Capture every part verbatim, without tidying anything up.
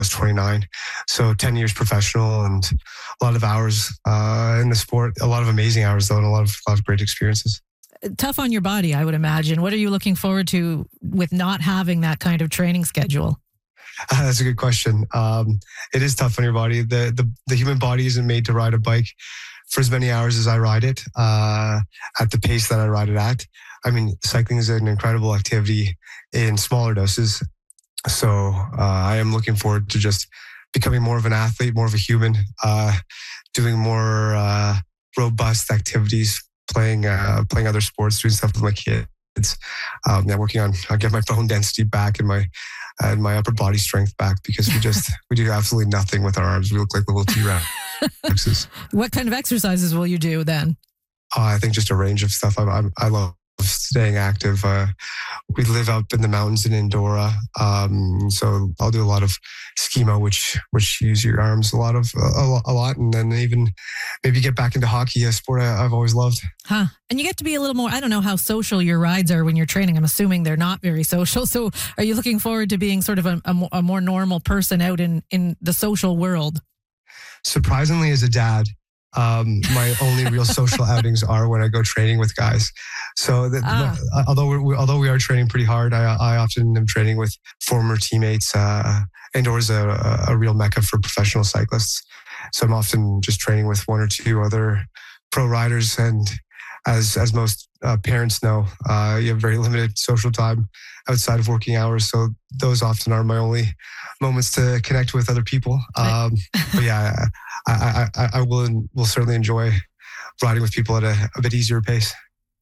was twenty-nine. So ten years professional and a lot of hours uh, in the sport, a lot of amazing hours though, and a lot of, a lot of great experiences. Tough on your body, I would imagine. What are you looking forward to with not having that kind of training schedule? Uh, that's a good question. Um, it is tough on your body. The, the the human body isn't made to ride a bike for as many hours as I ride it, uh, at the pace that I ride it at. I mean, cycling is an incredible activity in smaller doses. So uh, I am looking forward to just becoming more of an athlete, more of a human, uh, doing more uh, robust activities, playing uh, playing other sports, doing stuff with my kids. Um, yeah, working on on getting my bone density back and my and my upper body strength back, because we just we do absolutely nothing with our arms. We look like little T-Rexes. What kind of exercises will you do then? Uh, I think just a range of stuff. I, I, I love staying active. Uh, we live up in the mountains in Indora, um, so I'll do a lot of schema, which which use your arms a lot of a, a lot, and then even maybe get back into hockey, a sport I, I've always loved. Huh? And you get to be a little more. I don't know how social your rides are when you're training. I'm assuming they're not very social. So, are you looking forward to being sort of a, a, a more normal person out in in the social world? Surprisingly, as a dad, Um, my only real social outings are when I go training with guys. So that, ah. although we're, although we are training pretty hard, I, I often am training with former teammates. Uh, Indore is a, a real mecca for professional cyclists. So I'm often just training with one or two other pro riders. And as as most uh, parents know, uh, you have very limited social time outside of working hours. So those often are my only moments to connect with other people. Um, but yeah, I, I, I will will certainly enjoy riding with people at a, a bit easier pace.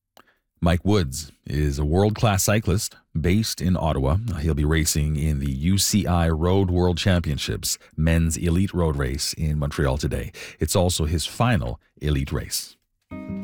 Mike Woods is a world-class cyclist based in Ottawa. He'll be racing in the U C I Road World Championships men's elite road race in Montreal today. It's also his final elite race.